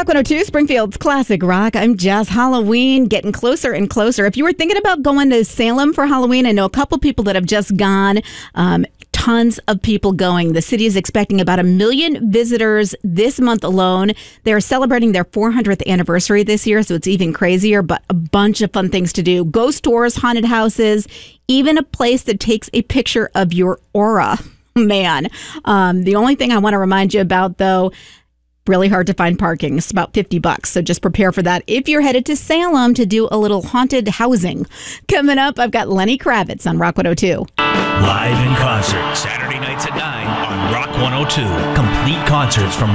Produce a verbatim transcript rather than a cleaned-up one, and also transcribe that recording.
Rock one oh two, Springfield's Classic Rock. I'm Jess. Halloween getting closer and closer. If you were thinking about going to Salem for Halloween, I know a couple people that have just gone. Um, tons of people going. The city is expecting about a million visitors this month alone. They're celebrating their four hundredth anniversary this year, so it's even crazier, but a bunch of fun things to do. Ghost tours, haunted houses, even a place that takes a picture of your aura. Man, um, the only thing I want to remind you about, though, really hard to find parking. It's about fifty bucks. So just prepare for that if you're headed to Salem to do a little haunted housing. Coming up, I've got Lenny Kravitz on Rock one oh two. Live in concert, Saturday nights at nine on Rock one oh two. Complete concerts from